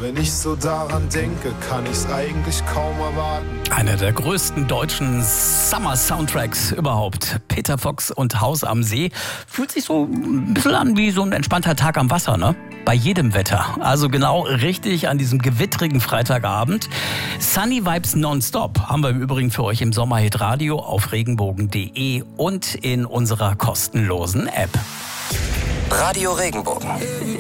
Wenn ich so daran denke, kann ich's eigentlich kaum erwarten. Einer der größten deutschen Summer-Soundtracks überhaupt. Peter Fox und Haus am See. Fühlt sich so ein bisschen an wie so ein entspannter Tag am Wasser, ne? Bei jedem Wetter. Also genau richtig an diesem gewittrigen Freitagabend. Sunny Vibes nonstop haben wir im Übrigen für euch im Sommerhit Radio auf regenbogen.de und in unserer kostenlosen App. Radio Regenbogen.